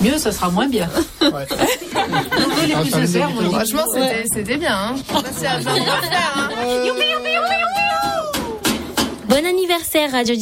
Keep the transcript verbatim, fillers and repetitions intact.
mieux ça sera moins bien. Ouais. Donc, les plus sincères, moi, franchement, c'était, ouais. c'était bien. Hein. C'est à faire. Hein. Bon anniversaire, Radio